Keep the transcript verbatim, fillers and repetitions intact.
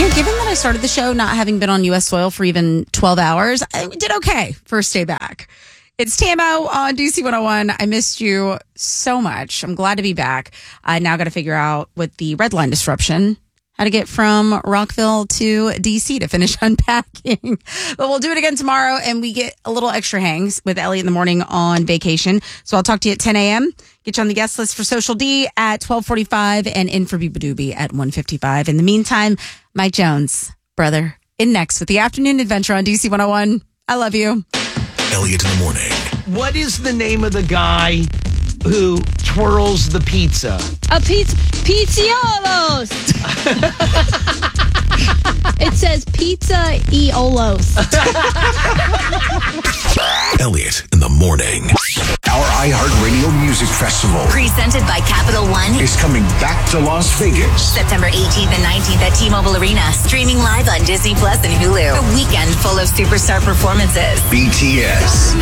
given that I started the show not having been on U S soil for even twelve hours, I did okay first day back. It's Tamo on D C one oh one. I missed you so much. I'm glad to be back. I now got to figure out with the red line disruption how to get from Rockville to D C to finish unpacking. But we'll do it again tomorrow, and we get a little extra hangs with Elliot in the morning on vacation. So I'll talk to you at ten a.m. Get you on the guest list for Social D at twelve forty-five and in for Beabadoobie at one fifty-five. In the meantime, Mike Jones, brother, in next with the Afternoon Adventure on D C one oh one. I love you. Elliot in the morning. What is the name of the guy who twirls the pizza? A pizza, Pizziolos. It says Pizza Eolos. Elliot in the morning. Our iHeartRadio Music Festival presented by Capital One is coming back to Las Vegas. September eighteenth and nineteenth at T-Mobile Arena. Streaming live on Disney Plus and Hulu. A weekend full of superstar performances. B T S.